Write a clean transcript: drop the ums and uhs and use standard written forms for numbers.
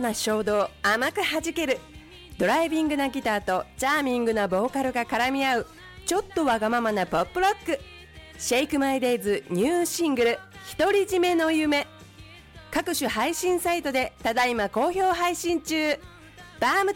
な衝動甘く弾ける、ドライビングなギターとチャーミングなボーカルが絡み合うちょっとわがままなポップロック、シェイクマイデイズニューシングル独り占めの夢、各種配信サイトでただいま好評配信中。バーム